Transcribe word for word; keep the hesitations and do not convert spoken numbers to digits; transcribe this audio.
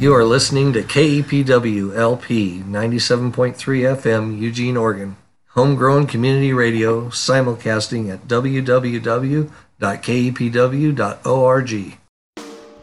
You are listening to K E P W L P ninety-seven point three F M, Eugene, Oregon. Homegrown community radio, simulcasting at w w w dot k e p w dot org.